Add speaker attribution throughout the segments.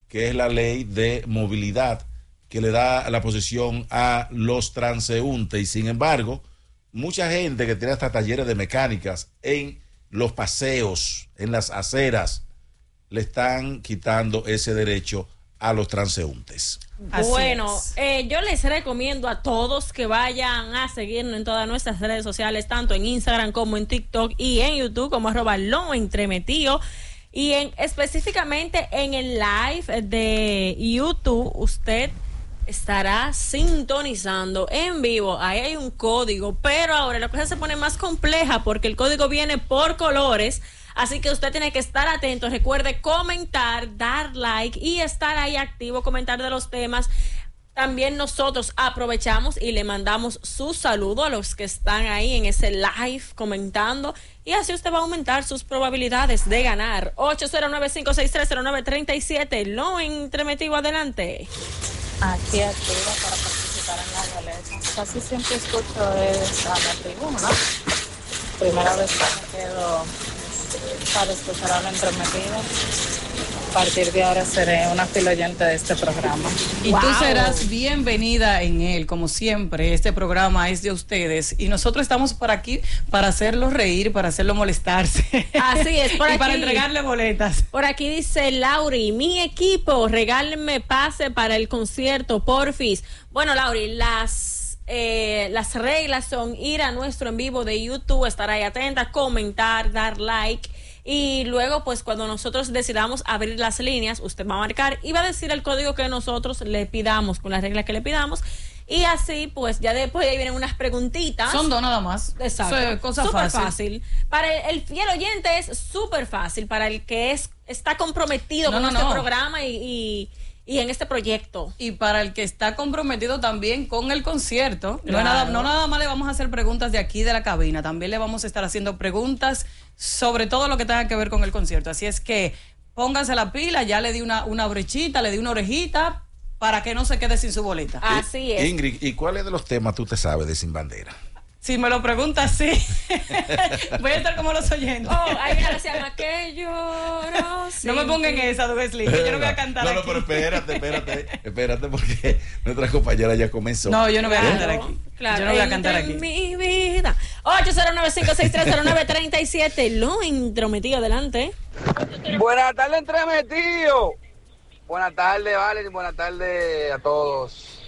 Speaker 1: que es la ley de movilidad que le da la posesión a los transeúntes. Y sin embargo, mucha gente que tiene hasta talleres de mecánicas en los paseos, en las aceras, le están quitando ese derecho a los transeúntes.
Speaker 2: Bueno, yo les recomiendo a todos que vayan a seguirnos en todas nuestras redes sociales, tanto en Instagram como en TikTok y en YouTube como @loentremetido. Y específicamente en el live de YouTube, usted estará sintonizando en vivo. Ahí hay un código, pero ahora la cosa se pone más compleja porque el código viene por colores. Así que usted tiene que estar atento. Recuerde comentar, dar like y estar ahí activo, comentar de los temas. También nosotros aprovechamos y le mandamos su saludo a los que están ahí en ese live comentando. Y así usted va a aumentar sus probabilidades de ganar. 809-56309-37. Lo entremetido, adelante.
Speaker 3: Aquí activa para participar en la boleta. Casi siempre escucho esa la tribuna. Primera vez que me quedo para escuchar a la entremetida. A partir de ahora seré una fiel oyente de este programa.
Speaker 4: Y tú serás bienvenida en él, como siempre. Este programa es de ustedes y nosotros estamos por aquí para hacerlo reír, para hacerlo molestarse.
Speaker 2: Así es, por
Speaker 4: y
Speaker 2: aquí,
Speaker 4: para entregarle boletas.
Speaker 2: Por aquí dice Lauri, mi equipo, regálenme pase para el concierto, porfis. Bueno, Lauri, las reglas son ir a nuestro en vivo de YouTube, estar ahí atenta, comentar, dar like. Y luego, pues, cuando nosotros decidamos abrir las líneas, usted va a marcar y va a decir el código que nosotros le pidamos, con las reglas que le pidamos. Y así, pues, ya después ahí vienen unas preguntitas.
Speaker 4: Son dos nada más.
Speaker 2: Exacto.
Speaker 4: Cosa
Speaker 2: súper
Speaker 4: fácil.
Speaker 2: Para el fiel oyente es súper fácil. Para el que está comprometido con este programa y en este proyecto.
Speaker 4: Y para el que está comprometido también con el concierto,
Speaker 2: claro.
Speaker 4: no nada más le vamos a hacer preguntas de aquí de la cabina, también le vamos a estar haciendo preguntas sobre todo lo que tenga que ver con el concierto. Así es que pónganse la pila, ya le di una brechita, le di una orejita para que no se quede sin su boleta.
Speaker 2: Así es.
Speaker 1: Ingrid, ¿y cuáles de los temas tú te sabes de Sin Bandera?
Speaker 4: Si me lo preguntas, sí. Voy a estar como los oyentes.
Speaker 2: Hay una que se llama Que lloro.
Speaker 4: No me pongan esa, Wesley, que yo no voy a cantar aquí.
Speaker 1: No, pero espérate, porque nuestra compañera ya comenzó.
Speaker 4: No, yo no voy a cantar aquí.
Speaker 2: Claro,
Speaker 4: yo no voy a cantar aquí.
Speaker 2: Mi vida. 809-56309-37. Lo entrometido, adelante.
Speaker 5: Buenas tardes, entremetido. Buenas tardes, Valen, y buenas tardes a todos.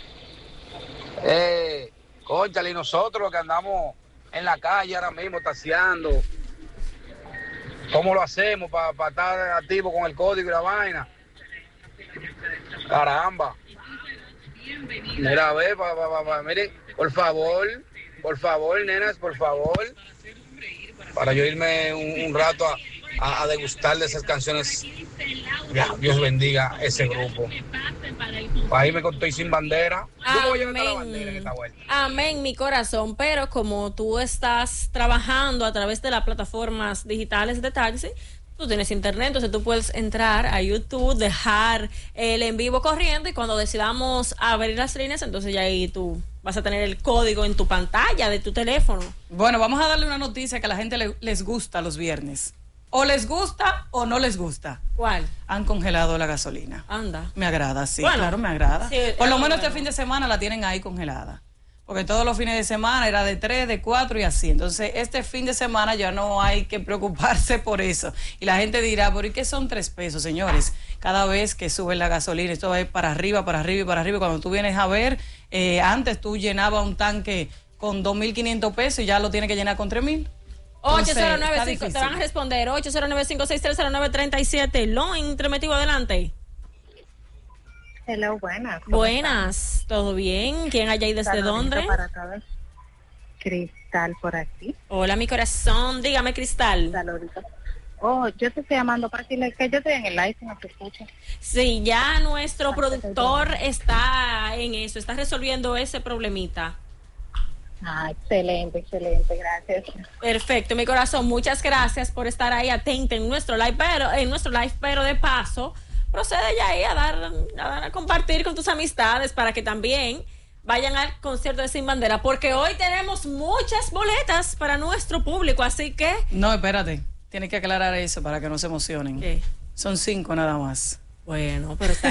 Speaker 5: Cónchale, y nosotros que andamos en la calle ahora mismo taseando, ¿cómo lo hacemos para estar activos con el código y la vaina? Caramba. Mira, a ver, miren, por favor, nenas, por favor, para yo irme un rato a degustar de esas canciones. Dios bendiga ese grupo. Ahí me estoy sin bandera. Yo voy a llevar la bandera en esta vuelta.
Speaker 2: Amén, mi corazón. Pero como tú estás trabajando a través de las plataformas digitales de taxi, tú tienes internet, entonces tú puedes entrar a YouTube, dejar el en vivo corriendo y cuando decidamos abrir las líneas, entonces ya ahí tú vas a tener el código en tu pantalla de tu teléfono.
Speaker 4: Bueno, vamos a darle una noticia que a la gente les gusta los viernes. O les gusta o no les gusta.
Speaker 2: ¿Cuál?
Speaker 4: Han congelado la gasolina.
Speaker 2: Anda.
Speaker 4: Me agrada, sí,
Speaker 2: bueno,
Speaker 4: claro, me agrada.
Speaker 2: Sí,
Speaker 4: por lo menos este fin de semana la tienen ahí congelada. Porque todos los fines de semana era de 3, de 4 y así. Entonces, este fin de semana ya no hay que preocuparse por eso. Y la gente dirá, ¿por qué son 3 pesos, señores? Cada vez que sube la gasolina, esto va para arriba, para arriba y para arriba. Cuando tú vienes a ver, antes tú llenabas un tanque con 2.500 pesos y ya lo tienes que llenar con 3.000.
Speaker 2: 809-5, te van a responder 809-56309-37. Lo entremetido, adelante.
Speaker 3: Hello, buenas.
Speaker 2: Buenas, ¿todo bien? ¿Quién hay ahí desde
Speaker 3: Saludito
Speaker 2: dónde?
Speaker 3: Para todos. Cristal por aquí.
Speaker 2: Hola, mi corazón, dígame, Cristal.
Speaker 3: Saludito. Yo te estoy llamando para decirle que yo estoy en el live y no te escucho.
Speaker 2: Sí, ya nuestro productor está en eso, está resolviendo ese problemita.
Speaker 3: Excelente, gracias.
Speaker 2: Perfecto, mi corazón, muchas gracias por estar ahí atenta en nuestro live, pero de paso, procede ya ahí a compartir con tus amistades para que también vayan al concierto de Sin Bandera, porque hoy tenemos muchas boletas para nuestro público, así que...
Speaker 4: No, espérate, tienes que aclarar eso para que no se emocionen.
Speaker 2: ¿Qué?
Speaker 4: Son 5 nada más.
Speaker 2: Bueno, pero está